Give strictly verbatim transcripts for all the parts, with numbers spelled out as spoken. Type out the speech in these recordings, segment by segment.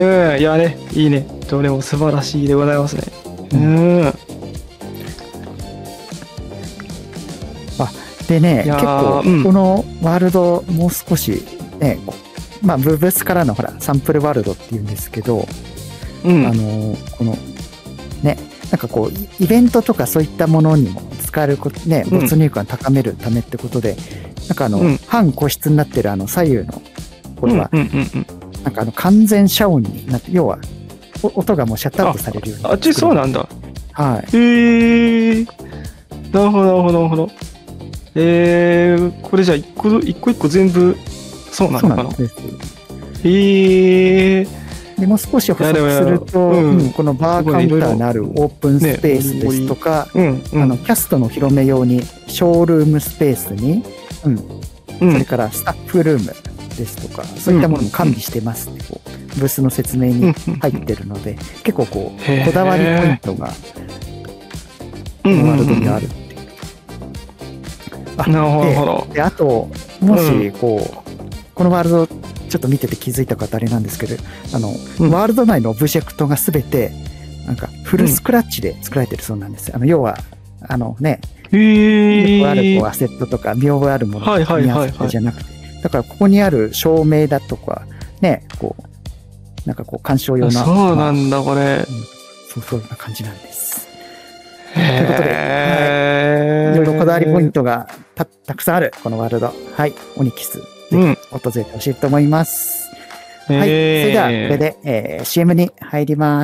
うん、いやね、いいね。どれも素晴らしいでございますね。うん。あ、 でね、結構、 うん、 このワールド、もう少し、ね、まあ、ブブスからのほら、サンプルワールドっていうんですけど、 うん、 あの、この、ね、なんかこう、イベントとかそういったものにも使えること、ね、没入感高めるためってことで、うん、なんかあの、うん、半個室になってるあの、左右の、これは、うんうんうんうん、なんかあの、完全遮音になって、要は、音がもうシャットアウトされるように。 あっちそうなんだ。 はい。 へえー。なるほど、なるほど、なるほど。えー、これじゃあ一個一個一個全部そうなのかな。そうなんです。へえー。 でもう少し補足すると、うんうん、このバーカウンターのあるオープンスペースですとか、ね、あのキャストの広め用にショールームスペースに、うん、それからスタッフルームですとか、そういったものも完備してますってこうブースの説明に入ってるので、結構こうこだわりポイントがこのワールドにあるっていう。あ、なるほど。で、あともしこうこのワールドちょっと見てて気づいた方あれなんですけど、あの、うん、ワールド内のオブジェクトがすべてなんかフルスクラッチで作られてるそうなんですよ。あの要はあのね、 へー、 よくあるこうアセットとか見覚えあるものと組み合わせてじゃなくて、だからここにある照明だとかね、こうなんかこう鑑賞用な、 そうなんだこれ、うん、 そうそういうな感じなんです。ということで、はい、いろいろこだわりポイントが た, たくさんあるこのワールド、はい、オニキス。ぜひ訪れてほしいと思います。うん、はい。それでは、これで、えー、シーエム に入ります。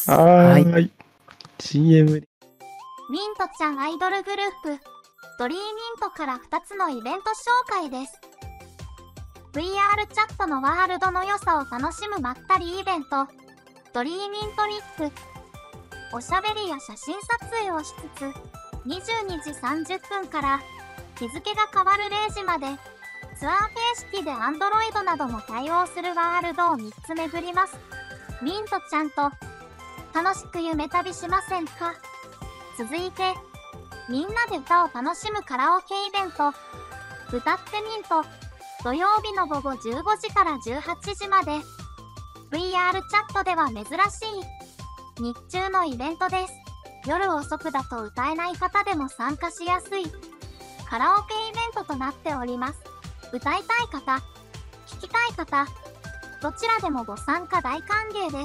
はい。はい、シーエム。ミントちゃんアイドルグループ、ドリーミントからふたつのイベント紹介です。ブイアール チャットのワールドの良さを楽しむまったりイベント、ドリーミントリップ。おしゃべりや写真撮影をしつつ、にじゅうにじさんじゅっぷんから日付が変わるれいじまで、ツアー形式で Android なども対応するワールドをみっつ巡ります。ミントちゃんと楽しく夢旅しませんか？続いて、みんなで歌を楽しむカラオケイベント、歌ってミント、土曜日の午後じゅうごじからじゅうはちじまで、ブイアール チャットでは珍しい日中のイベントです。夜遅くだと歌えない方でも参加しやすいカラオケイベントとなっております。歌いたい方、聞きたい方、どちらでもご参加大歓迎です。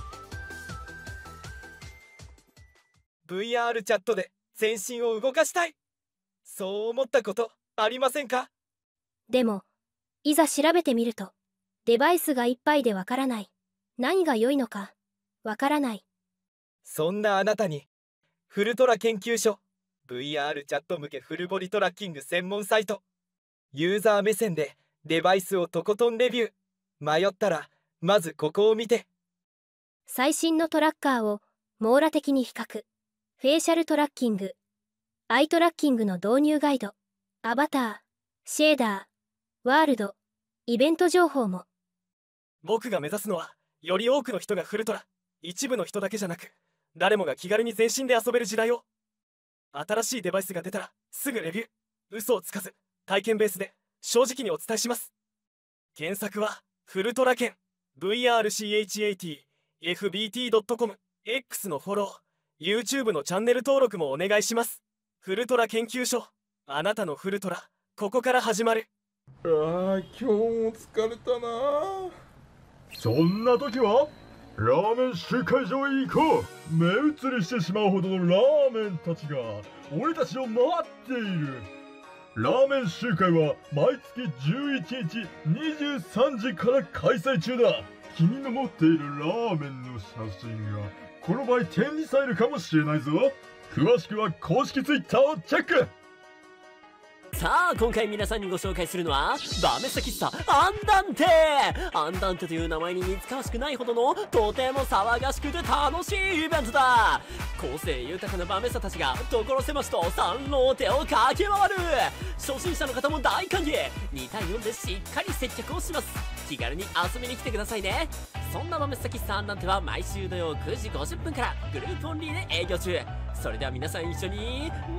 ブイアール チャットで全身を動かしたい。そう思ったことありませんか？ でも、いざ調べてみると、デバイスがいっぱいでわからない。何が良いのか、わからない。 そんなあなたに、フルトラ研究所、ブイアール チャット向けフルボディトラッキング専門サイト、ユーザー目線でデバイスをとことんレビュー。迷ったらまずここを見て。 最新のトラッカーを網羅的に比較。フェイシャルトラッキング、アイトラッキングの導入ガイド、アバター、シェーダー、ワールド、イベント情報も。 僕が目指すのはより多くの人がフルトラ、一部の人だけじゃなく誰もが気軽に全身で遊べる時代を。新しいデバイスが出たらすぐレビュー。嘘をつかず体験ベースで正直にお伝えします。検索はフルトラ研 ブイアールチャット エフビーティードットコム X のフォロー YouTube のチャンネル登録もお願いします。フルトラ研究所、あなたのフルトラここから始まる。 あー今日も疲れたな。そんな時はラーメン集会場へ行こう。目移りしてしまうほどのラーメンたちが俺たちを待っている。ラーメン集会は毎月じゅういちにちにじゅうさんじから開催中だ。君の持っているラーメンの写真がこの場合展示されるかもしれないぞ。詳しくは公式ツイッターをチェック。 さあ今回皆さんにご紹介するのはバメスタ喫茶アンダンテ。アンダンテという名前に似つかわしくないほどのとても騒がしくて楽しいイベントだ。個性豊かなバメスタたちが所狭しと三郎手を駆け回る。初心者の方も大歓迎。にたいよんでしっかり接客をします。気軽に遊びに来てくださいね。そんなバメスタ喫茶アンダンテは毎週土曜くじごじゅっぷんからグループオンリーで営業中。それでは皆さん一緒に